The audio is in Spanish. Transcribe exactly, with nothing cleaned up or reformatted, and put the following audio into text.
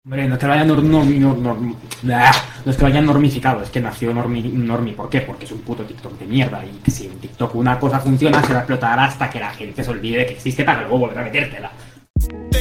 Hombre, no es que lo hayan nor- normi- nor- norm- ah, no es que lo hayan normificado, es que nació normi, normi. ¿Por qué? Porque es un puto TikTok de mierda. Y que si en TikTok una cosa funciona, se va a explotar hasta que la gente se olvide que existe para luego volver a metértela.